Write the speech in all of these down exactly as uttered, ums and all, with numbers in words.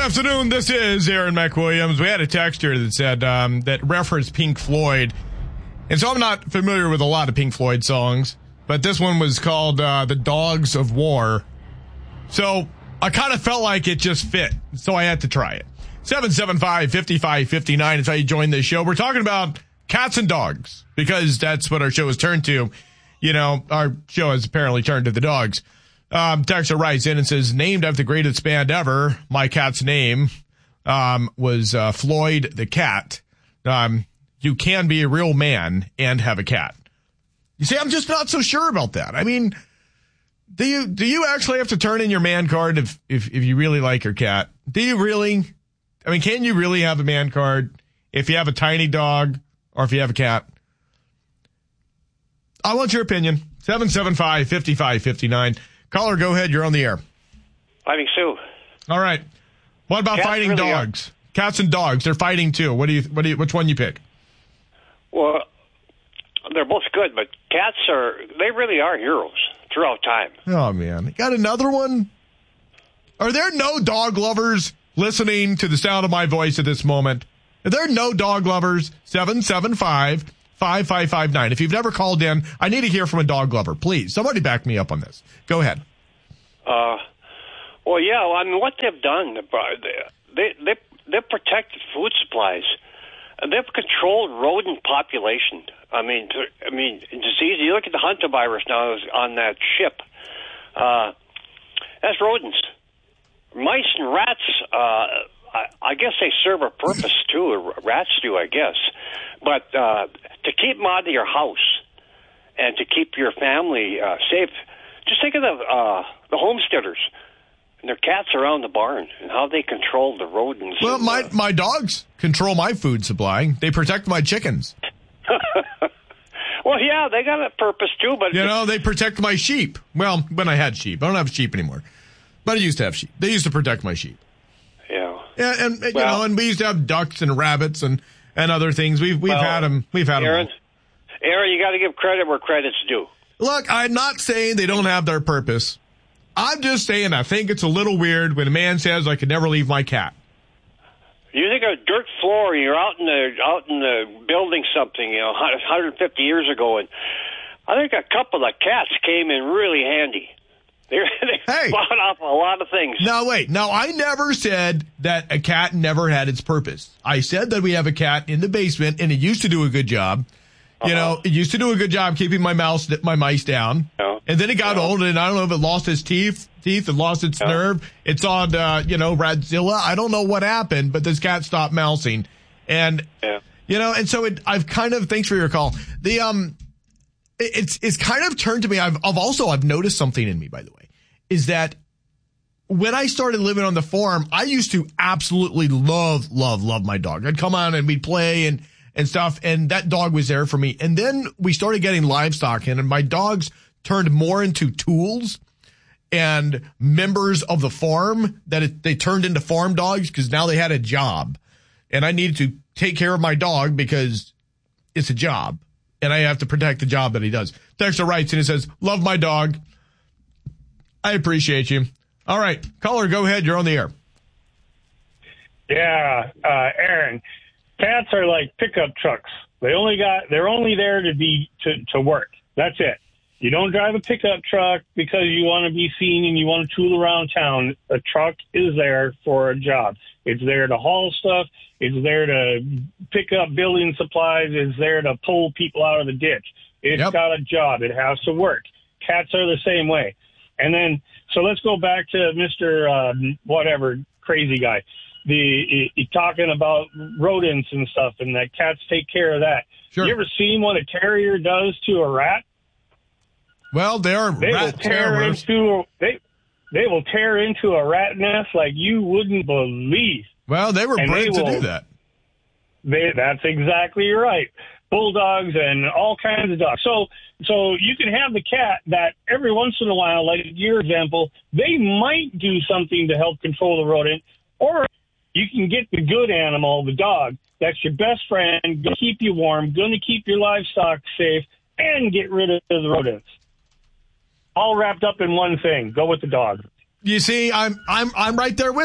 afternoon. This is Aaron McWilliams. We had a text here that said um, that referenced Pink Floyd. And so I'm not familiar with a lot of Pink Floyd songs, but this one was called uh, The Dogs of War. So I kind of felt like it just fit, so I had to try it. seven seven five, five five five nine is how you join this show. We're talking about cats and dogs because that's what our show has turned to. You know, our show has apparently turned to the dogs. Um, Texter writes in and says, named after the greatest band ever, my cat's name um, was uh, Floyd the Cat. Um, you can be a real man and have a cat. You see, I'm just not so sure about that. I mean, do you do you actually have to turn in your man card if, if, if you really like your cat? Do you really? I mean, can you really have a man card if you have a tiny dog or if you have a cat? I want your opinion. seven seven five, five five five nine. Caller, go ahead. You're on the air. Fighting Sue. All right. What about Cats fighting really dogs? Are. Cats and dogs. They're fighting too. What do you? What do you? Which one you pick? Well, they're both good, but cats are. They really are heroes throughout time. Oh man, got another one? Are there no dog lovers listening to the sound of my voice at this moment? Are there no dog lovers? seven seven five, five five five nine. If you've never called in, I need to hear from a dog lover. Please, somebody back me up on this. Go ahead. Uh, well, yeah. Well, I mean, what they've done, they they they've protected food supplies, and they've controlled rodent population. I mean, I mean, disease. You look at the Hunter virus now on that ship. Uh, that's rodents. Mice and rats. Uh, I, I guess they serve a purpose too. Rats do, I guess. But uh, to keep them out of your house and to keep your family uh, safe, just think of the uh, the homesteaders and their cats around the barn and how they control the rodents. Well, and, my uh, my dogs control my food supply. They protect my chickens. Well, yeah, they got a purpose too, but You know, they protect my sheep. Well, when I had sheep. I don't have sheep anymore. But I used to have sheep. They used to protect my sheep. yeah, Yeah, and, and Well- you know, and we used to have ducks and rabbits and, and other things. We've we've Well, had them. We've had Aaron, them. Aaron, you got to give credit where credit's due. Look, I'm not saying they don't have their purpose. I'm just saying I think it's a little weird when a man says I could never leave my cat. You think a dirt floor, you're out in the out in the building something, you know, one hundred fifty years ago, and I think a couple of cats came in really handy. They they Hey. fought off a lot of things. Now, wait. Now, I never said that a cat never had its purpose. I said that we have a cat in the basement, and it used to do a good job. You Uh-huh. know, it used to do a good job keeping my mouse, my mice down. Yeah. And then it got Yeah. old, and I don't know if it lost its teeth, teeth, and lost its Yeah. nerve. It's on, uh, you know, Radzilla. I don't know what happened, but this cat stopped mousing. And, Yeah. you know, and so it, I've kind of, thanks for your call. The, um, it, it's, it's kind of turned to me. I've, I've also, I've noticed something in me, by the way, is that when I started living on the farm, I used to absolutely love, love, love my dog. I'd come on and we'd play and, and stuff, and that dog was there for me. And then we started getting livestock in, and my dogs turned more into tools and members of the farm that it, they turned into farm dogs because now they had a job. And I needed to take care of my dog because it's a job, and I have to protect the job that he does. Dexter writes, and it says, love my dog. I appreciate you. All right, caller, go ahead. You're on the air. Yeah, uh, Aaron, cats are like pickup trucks. They only got, they're only there to be, to, to work. That's it. You don't drive a pickup truck because you want to be seen and you want to tool around town. A truck is there for a job. It's there to haul stuff. It's there to pick up building supplies. It's there to pull people out of the ditch. It's Yep. got a job. It has to work. Cats are the same way. And then, so let's go back to Mister Uh, whatever, crazy guy. The he, he talking about rodents and stuff, and that cats take care of that. Sure. You ever seen what a terrier does to a rat? Well, they are They will rat tear terrorists. into they they will tear into a rat nest like you wouldn't believe. Well, they were and bred they to will- do that. They, that's exactly right. Bulldogs and all kinds of dogs. So, so you can have the cat that every once in a while, like your example, they might do something to help control the rodent, or you can get the good animal, the dog, that's your best friend, going to keep you warm, going to keep your livestock safe, and get rid of the rodents. All wrapped up in one thing. Go with the dog. You see, I'm I'm I'm right there with you.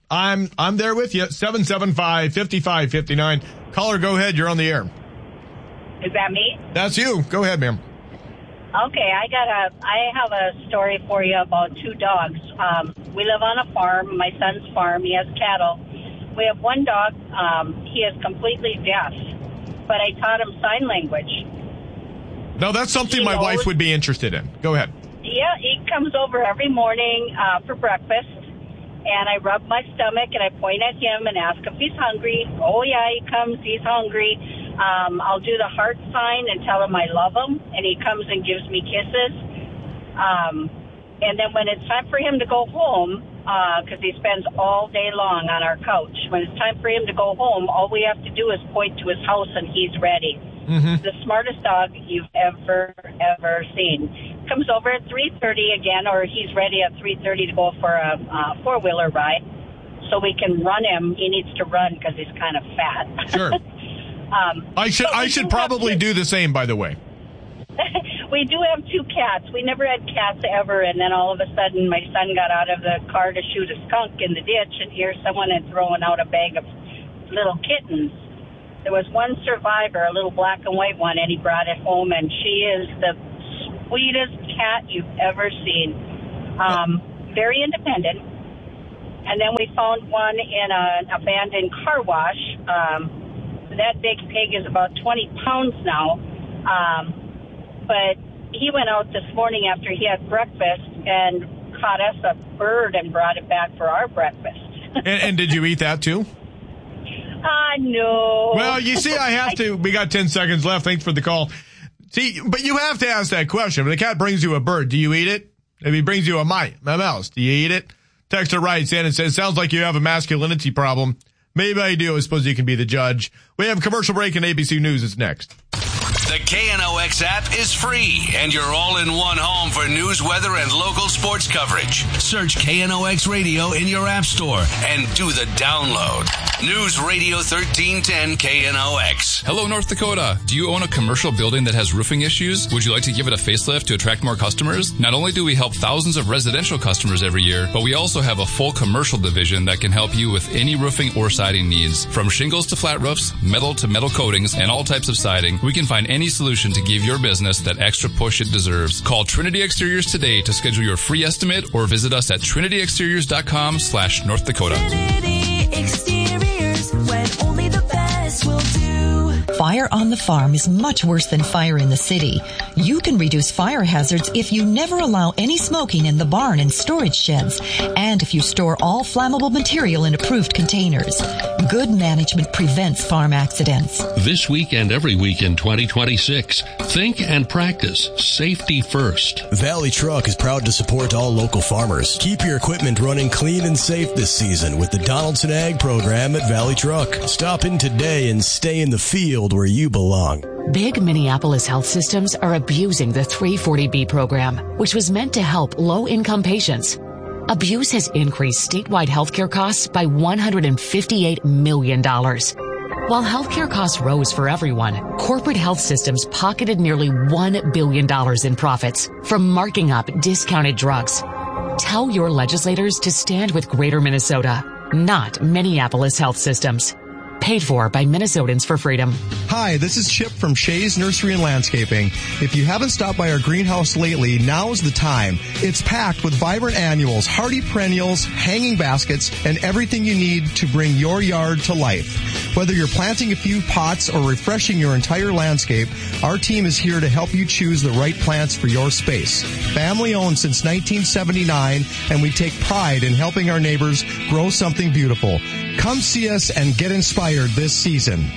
I'm I'm there with you. seven seven five, five five five nine. Caller, go ahead. You're on the air. Is that me? That's you. Go ahead, ma'am. Okay, I got a. I have a story for you about two dogs. Um, we live on a farm, my son's farm. He has cattle. We have one dog. Um, he is completely deaf, but I taught him sign language. No, that's something He my knows- wife would be interested in. Go ahead. Yeah, he comes over every morning uh, for breakfast, and I rub my stomach and I point at him and ask if he's hungry. Oh yeah, he comes. He's hungry. Um, I'll do the heart sign and tell him I love him, and he comes and gives me kisses. Um, and then when it's time for him to go home, because uh, he spends all day long on our couch, when it's time for him to go home, all we have to do is point to his house and he's ready. Mm-hmm. The smartest dog you've ever, ever seen. Comes over at three thirty again, or he's ready at three thirty to go for a uh, four-wheeler ride. So we can run him. He needs to run because he's kind of fat. Sure. um, I should I should probably do the same, by the way. We do have two cats. We never had cats ever, and then all of a sudden my son got out of the car to shoot a skunk in the ditch, and here someone had thrown out a bag of little kittens. There was one survivor, a little black and white one, and he brought it home, and she is the sweetest cat you've ever seen. Um, very independent. And then we found one in an abandoned car wash. Um, that big pig is about twenty pounds now. Um, but he went out this morning after he had breakfast and caught us a bird and brought it back for our breakfast. and, and did you eat that too? Ah, uh, no. Well, you see, I have to. We got ten seconds left. Thanks for the call. See, but you have to ask that question. When a cat brings you a bird, do you eat it? If he brings you a mice, a mouse, do you eat it? Texter writes in and says, sounds like you have a masculinity problem. Maybe I do. I suppose you can be the judge. We have a commercial break and A B C News is next. The K N O X app is free, and you're all in one home for news, weather, and local sports coverage. Search K N O X Radio in your app store and do the download. News Radio thirteen ten K N O X. Hello, North Dakota. Do you own a commercial building that has roofing issues? Would you like to give it a facelift to attract more customers? Not only do we help thousands of residential customers every year, but we also have a full commercial division that can help you with any roofing or siding needs. From shingles to flat roofs, metal to metal coatings, and all types of siding, we can find any solution to give your business that extra push it deserves. Call Trinity Exteriors today to schedule your free estimate or visit us at trinity exteriors dot com slash North Dakota. Trinity Exteriors, when only the best will do. Fire on the farm is much worse than fire in the city. You can reduce fire hazards if you never allow any smoking in the barn and storage sheds, and if you store all flammable material in approved containers. Good management prevents farm accidents. This week and every week in twenty twenty-six, think and practice safety first. Valley Truck is proud to support all local farmers. Keep your equipment running clean and safe this season with the Donaldson Ag program at Valley Truck. Stop in today and stay in the field where you belong. Big Minneapolis health systems are abusing the three forty B program, which was meant to help low-income patients. Abuse has increased statewide healthcare costs by one hundred fifty-eight million dollars. While healthcare costs rose for everyone, corporate health systems pocketed nearly one billion dollars in profits from marking up discounted drugs. Tell your legislators to stand with Greater Minnesota, not Minneapolis health systems. Paid for by Minnesotans for Freedom. Hi, this is Chip from Shays Nursery and Landscaping. If you haven't stopped by our greenhouse lately, now is the time. It's packed with vibrant annuals, hardy perennials, hanging baskets, and everything you need to bring your yard to life. Whether you're planting a few pots or refreshing your entire landscape, our team is here to help you choose the right plants for your space. Family owned since nineteen seventy-nine, and we take pride in helping our neighbors grow something beautiful. Come see us and get inspired this season.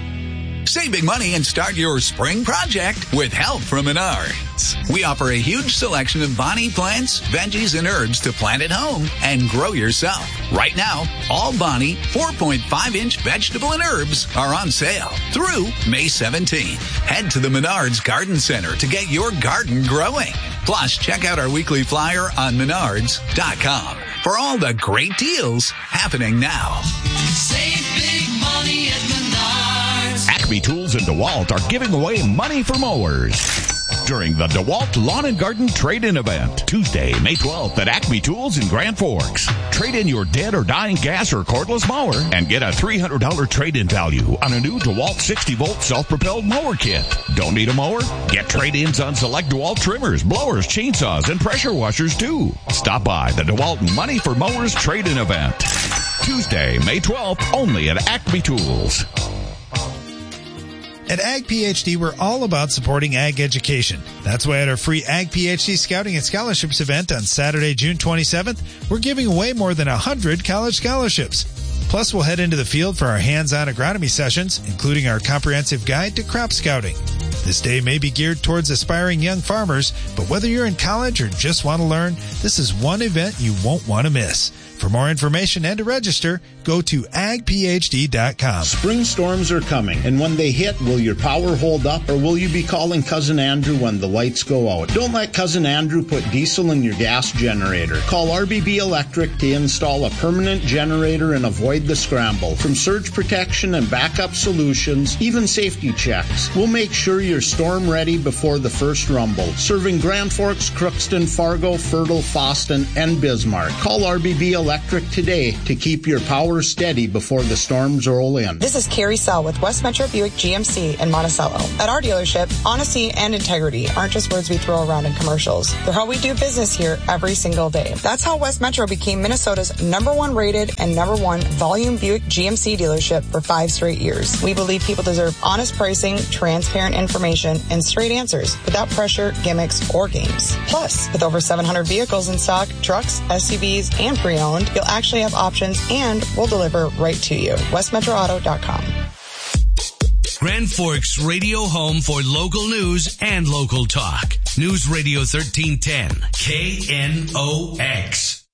Save big money and start your spring project with help from Menards. We offer a huge selection of Bonnie plants, veggies, and herbs to plant at home and grow yourself. Right now, all Bonnie four point five inch vegetable and herbs are on sale through May seventeenth. Head to the Menards Garden Center to get your garden growing. Plus, check out our weekly flyer on menards dot com for all the great deals happening now. Save big money at Menards. Acme Tools and DeWalt are giving away money for mowers. during the DeWalt Lawn and Garden Trade-In Event, Tuesday, May twelfth at Acme Tools in Grand Forks. Trade in your dead or dying gas or cordless mower and get a three hundred dollars trade-in value on a new DeWalt sixty volt self-propelled mower kit. Don't need a mower? Get trade-ins on select DeWalt trimmers, blowers, chainsaws, and pressure washers too. Stop by the DeWalt Money for Mowers Trade-In Event. Tuesday, May twelfth, only at Acme Tools. At Ag PhD, we're all about supporting ag education. That's why at our free Ag PhD Scouting and Scholarships event on Saturday, June twenty-seventh, we're giving away more than one hundred college scholarships. Plus, we'll head into the field for our hands-on agronomy sessions, including our comprehensive guide to crop scouting. This day may be geared towards aspiring young farmers, but whether you're in college or just want to learn, this is one event you won't want to miss. For more information and to register, go to ag p h d dot com. Spring storms are coming, and when they hit, will your power hold up, or will you be calling Cousin Andrew when the lights go out? Don't let Cousin Andrew put diesel in your gas generator. Call R B B Electric to install a permanent generator and avoid the scramble. From surge protection and backup solutions, even safety checks, we'll make sure you're storm ready before the first rumble. Serving Grand Forks, Crookston, Fargo, Fertile, Foston, and Bismarck. Call R B B Electric Electric today to keep your power steady before the storms roll in. This is Carrie Sell with West Metro Buick G M C in Monticello. At our dealership, honesty and integrity aren't just words we throw around in commercials. They're how we do business here every single day. That's how West Metro became Minnesota's number one rated and number one volume Buick G M C dealership for five straight years. We believe people deserve honest pricing, transparent information, and straight answers without pressure, gimmicks, or games. Plus, with over seven hundred vehicles in stock, trucks, S U Vs, and pre-owned, you'll actually have options, and we'll deliver right to you. west metro auto dot com. Grand Forks radio home for local news and local talk. News Radio thirteen ten, K N O X.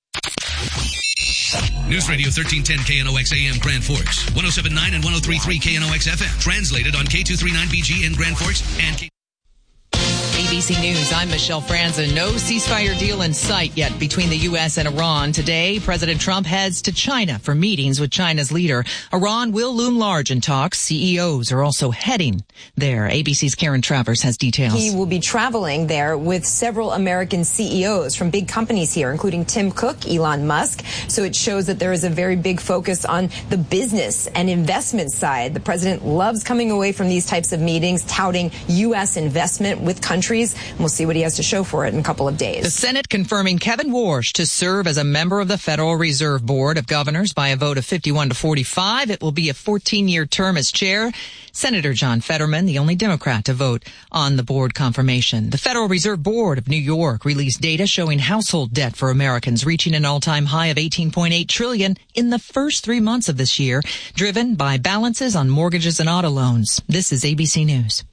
News Radio thirteen ten K N O X A M Grand Forks, one oh seven point nine and one oh three point three K N O X F M. Translated on K two thirty-nine B G in Grand Forks and K. A B C News, I'm Michelle Franzen. No ceasefire deal in sight yet between the U S and Iran. Today, President Trump heads to China for meetings with China's leader. Iran will loom large in talks. C E Os are also heading there. A B C's Karen Travers has details. He will be traveling there with several American C E Os from big companies here, including Tim Cook, Elon Musk. So it shows that there is a very big focus on the business and investment side. The president loves coming away from these types of meetings, touting U S investment with countries. And we'll see what he has to show for it in a couple of days. The Senate confirming Kevin Warsh to serve as a member of the Federal Reserve Board of Governors by a vote of fifty-one to forty-five. It will be a fourteen-year term as chair. Senator John Fetterman, the only Democrat to vote on the board confirmation. The Federal Reserve Board of New York released data showing household debt for Americans reaching an all-time high of eighteen point eight trillion dollars in the first three months of this year, driven by balances on mortgages and auto loans. This is A B C News.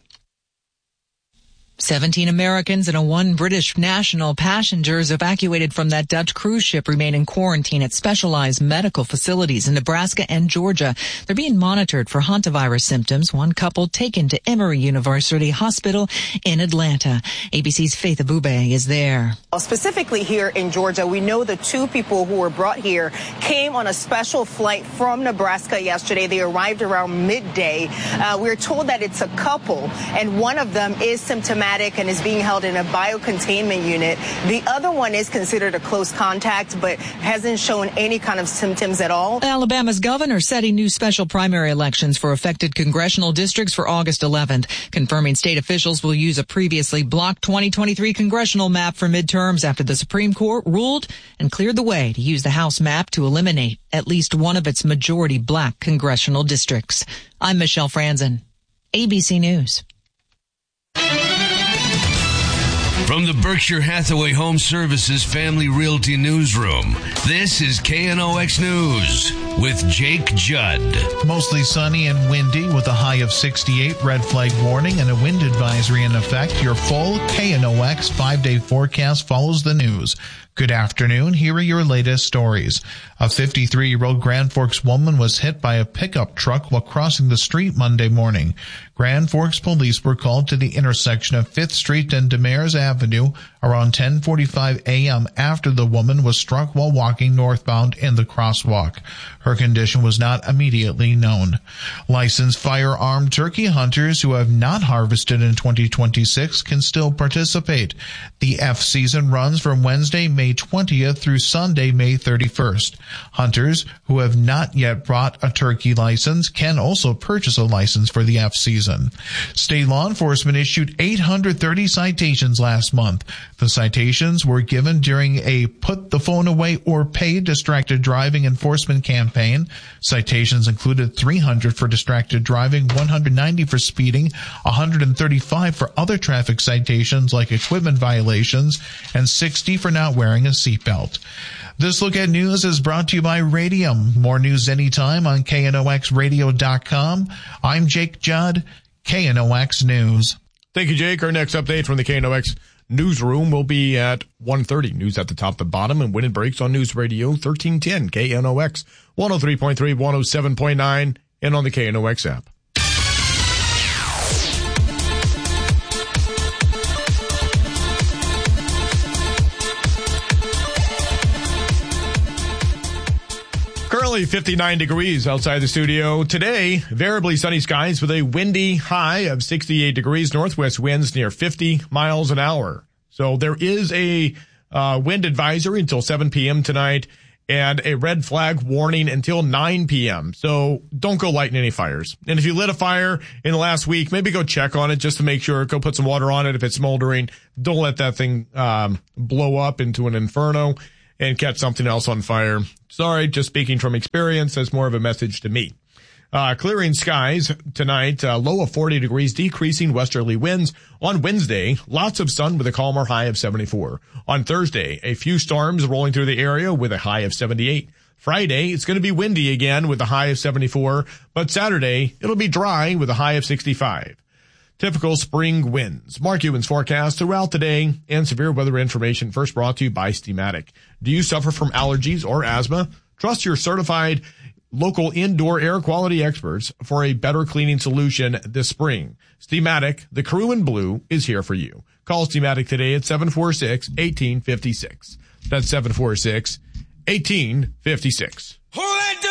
seventeen Americans and a one British national passengers evacuated from that Dutch cruise ship remain in quarantine at specialized medical facilities in Nebraska and Georgia. They're being monitored for hantavirus symptoms. One couple taken to Emory University Hospital in Atlanta. A B C's Faith Abube is there. Specifically here in Georgia, we know the two people who were brought here came on a special flight from Nebraska yesterday. They arrived around midday. Uh, we're told that it's a couple, and one of them is symptomatic and is being held in a biocontainment unit. The other one is considered a close contact, but hasn't shown any kind of symptoms at all. Alabama's governor setting new special primary elections for affected congressional districts for August eleventh, confirming state officials will use a previously blocked twenty twenty-three congressional map for midterms after the Supreme Court ruled and cleared the way to use the House map to eliminate at least one of its majority black congressional districts. I'm Michelle Franzen, A B C News. From the Berkshire Hathaway Home Services Family Realty Newsroom, this is K N O X News with Jake Judd. Mostly sunny and windy with a high of sixty-eight, red flag warning and a wind advisory in effect. Your full K N O X five-day forecast follows the news. Good afternoon. Here are your latest stories. A fifty-three-year-old Grand Forks woman was hit by a pickup truck while crossing the street Monday morning. Grand Forks police were called to the intersection of fifth Street and Demers Avenue around ten forty-five a.m. after the woman was struck while walking northbound in the crosswalk. Her condition was not immediately known. Licensed firearm turkey hunters who have not harvested in twenty twenty-six can still participate. The F season runs from Wednesday, May twentieth through Sunday, May thirty-first. Hunters who have not yet bought a turkey license can also purchase a license for the F season. State law enforcement issued eight hundred thirty citations last month. The citations were given during a Put the Phone Away or Pay distracted driving enforcement campaign. Citations included three hundred for distracted driving, one hundred ninety for speeding, one hundred thirty-five for other traffic citations like equipment violations, and sixty for not wearing a seatbelt. This Look at News is brought to you by Radium. More news anytime on K N O X radio dot com. I'm Jake Judd, K N O X News. Thank you, Jake. Our next update from the K N O X newsroom will be at one thirty. News at the top to bottom and when it breaks on News Radio thirteen ten, K N O X one oh three point three, one oh seven point nine, and on the K N O X app. Currently fifty-nine degrees outside the studio. Today, variably sunny skies with a windy high of sixty-eight degrees. Northwest winds near fifty miles an hour. So there is a uh, wind advisory until seven p.m. tonight and a red flag warning until nine p.m. So don't go lighting any fires. And if you lit a fire in the last week, maybe go check on it just to make sure. Go put some water on it if it's smoldering. Don't let that thing um, blow up into an inferno and catch something else on fire. Sorry, just speaking from experience. That's more of a message to me. Uh, clearing skies tonight, uh, low of forty degrees, decreasing westerly winds. On Wednesday, lots of sun with a calmer high of seventy-four. On Thursday, a few storms rolling through the area with a high of seventy-eight. Friday, it's going to be windy again with a high of seventy-four. But Saturday, it'll be dry with a high of sixty-five. Typical spring winds. Mark Ewan's forecast throughout the day and severe weather information first brought to you by Steamatic. Do you suffer from allergies or asthma? Trust your certified local indoor air quality experts for a better cleaning solution this spring. Steamatic, the crew in blue, is here for you. Call Steamatic today at seven four six, one eight five six. That's seven four six, one eight five six.